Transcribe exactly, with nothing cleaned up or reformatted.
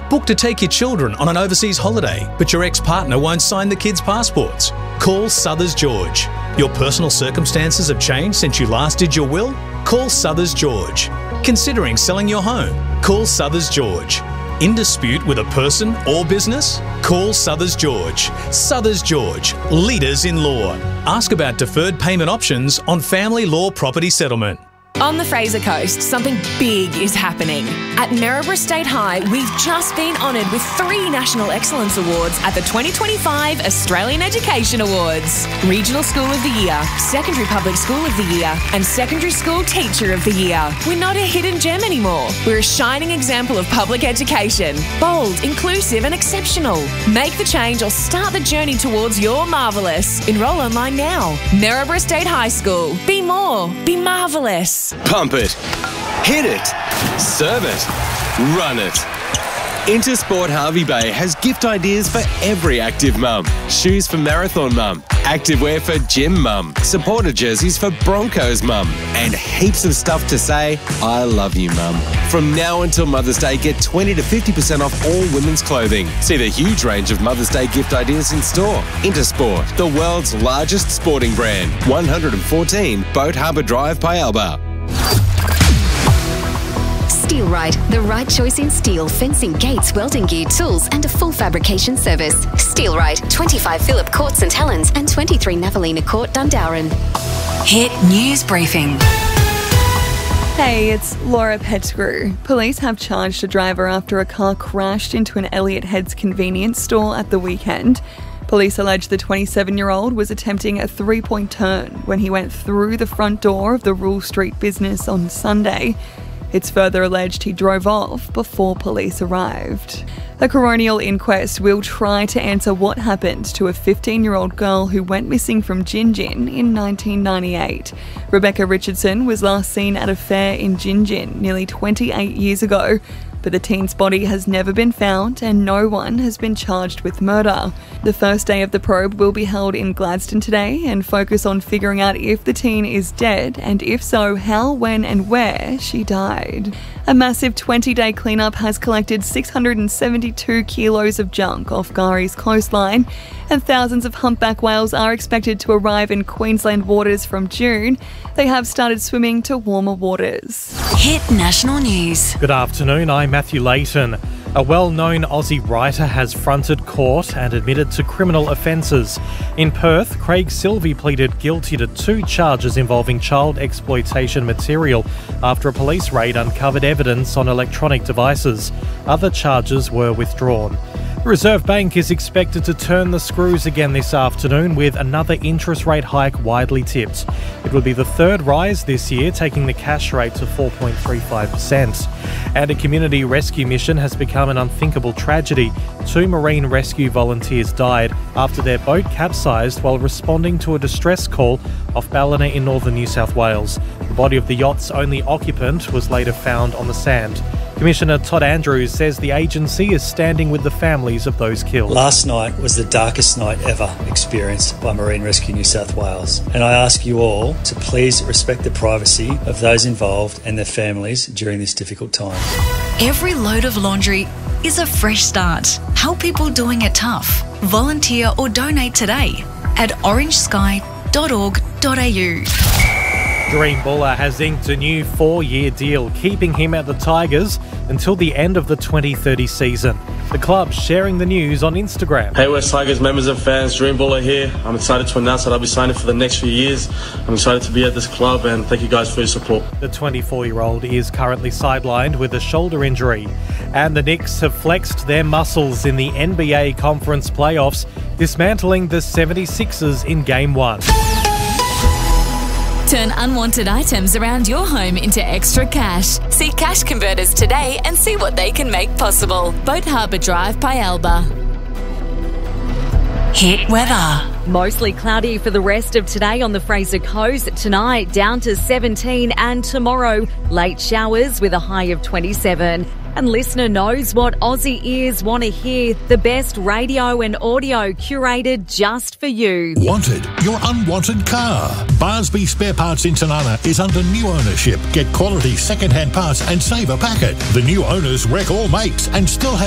Book to take your children on an overseas holiday, but your ex-partner won't sign the kids' passports. Call Suthers George. Your personal circumstances have changed since you last did your will? Call Suthers George. Considering selling your home? Call Suthers George. In dispute with a person or business? Call Suthers George. Suthers George, leaders in law. Ask about deferred payment options on family law property settlement. On the Fraser Coast, something big is happening. At Maryborough State High, we've just been honoured with three National Excellence Awards at the twenty twenty-five Australian Education Awards. Regional School of the Year, Secondary Public School of the Year, and Secondary School Teacher of the Year. We're not a hidden gem anymore. We're a shining example of public education. Bold, inclusive and exceptional. Make the change or start the journey towards your marvellous. Enrol online now. Maryborough State High School. Be more. Be marvellous. Pump it, hit it, serve it, run it. Intersport Hervey Bay has gift ideas for every active mum. Shoes for marathon mum, activewear for gym mum, supporter jerseys for Broncos mum, and heaps of stuff to say, I love you mum. From now until Mother's Day, get twenty to fifty percent off all women's clothing. See the huge range of Mother's Day gift ideas in store. Intersport, the world's largest sporting brand. one fourteen Boat Harbour Drive, Pyalba. Steelrite, the right choice in steel, fencing, gates, welding gear, tools and a full fabrication service. Steelrite, twenty-five Phillip Court, St Helens and twenty-three Navalina Court, Dundowrin. Hit News Briefing. Hey, it's Laura Pettigrew. Police have charged a driver after a car crashed into an Elliott Heads convenience store at the weekend. Police allege the twenty-seven-year-old was attempting a three-point turn when he went through the front door of the Rule Street business on Sunday. It's further alleged he drove off before police arrived. A coronial inquest will try to answer what happened to a fifteen-year-old girl who went missing from Gingin in nineteen ninety-eight. Rebecca Richardson was last seen at a fair in Gingin nearly twenty-eight years ago, but the teen's body has never been found and no one has been charged with murder. The first day of the probe will be held in Gladstone today and focus on figuring out if the teen is dead and if so, how, when and where she died. A massive twenty-day cleanup has collected six hundred seventy-two kilos of junk off Gary's coastline, and thousands of humpback whales are expected to arrive in Queensland waters from June. They have started swimming to warmer waters. Hit National News. Good afternoon, I'm Matthew Layton. A well-known Aussie writer has fronted court and admitted to criminal offences. In Perth, Craig Silvey pleaded guilty to two charges involving child exploitation material after a police raid uncovered evidence on electronic devices. Other charges were withdrawn. The Reserve Bank is expected to turn the screws again this afternoon with another interest rate hike widely tipped. It will be the third rise this year, taking the cash rate to four point three five percent. And a community rescue mission has become an unthinkable tragedy. Two marine rescue volunteers died after their boat capsized while responding to a distress call off Ballina in northern New South Wales. The body of the yacht's only occupant was later found on the sand. Commissioner Todd Andrews says the agency is standing with the families of those killed. Last night was the darkest night ever experienced by Marine Rescue New South Wales, and I ask you all to please respect the privacy of those involved and their families during this difficult time. Every load of laundry is a fresh start. Help people doing it tough. Volunteer or donate today at orange sky dot org dot a u. Dream Buller has inked a new four-year deal, keeping him at the Tigers until the end of the twenty thirty season. The club sharing the news on Instagram. Hey West Tigers members and fans, Dream Buller here. I'm excited to announce that I'll be signing for the next few years. I'm excited to be at this club and thank you guys for your support. The twenty-four-year-old is currently sidelined with a shoulder injury. And the Knicks have flexed their muscles in the N B A Conference playoffs, dismantling the seventy-sixers in Game one. Turn unwanted items around your home into extra cash. See Cash Converters today and see what they can make possible. Boat Harbour Drive, Pyalba. Hit weather. Mostly cloudy for the rest of today on the Fraser Coast. Tonight down to seventeen and tomorrow late showers with a high of twenty-seven. And listener knows what Aussie ears want to hear. The best radio and audio curated just for you. Wanted your unwanted car. Barsby Spare Parts in Tanana is under new ownership. Get quality second-hand parts and save a packet. The new owners wreck all makes and still have